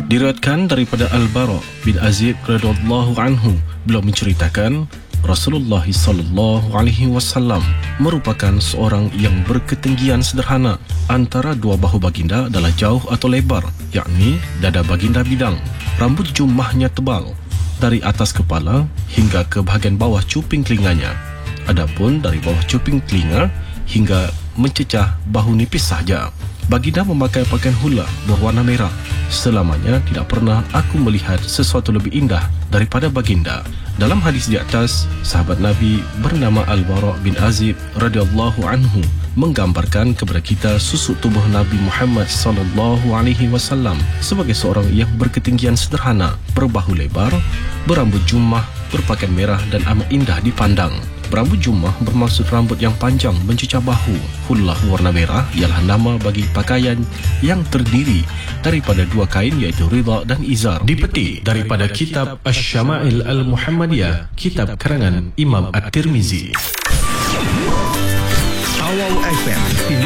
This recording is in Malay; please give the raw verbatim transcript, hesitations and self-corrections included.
Diriwayatkan daripada Al-Bara bin Azib radhiyallahu anhu, beliau menceritakan Rasulullah sallallahu alaihi wasallam merupakan seorang yang berketinggian sederhana. Antara dua bahu baginda adalah jauh atau lebar, yakni dada baginda bidang. Rambut jumahnya tebal dari atas kepala hingga ke bahagian bawah cuping telinganya. Adapun dari bawah cuping telinga hingga mencecah bahu nipis sahaja. Baginda memakai pakaian hula berwarna merah. Selamanya tidak pernah aku melihat sesuatu lebih indah daripada baginda. Dalam hadis di atas, sahabat Nabi bernama Al-Bara bin Azib radhiyallahu anhu menggambarkan kepada kita susuk tubuh Nabi Muhammad sallallahu alaihi wasallam sebagai seorang yang berketinggian sederhana, berbahu lebar, berambut jumah, berpakaian merah dan amat indah dipandang. Berambut jumah bermaksud rambut yang panjang mencecah bahu. Hullah warna merah ialah nama bagi pakaian yang terdiri daripada dua kain, iaitu ridha dan izar. Dipetik daripada kitab Asy-Syama'il Al-Muhammadiyah, kitab karangan Imam At-Tirmizi. Awal F M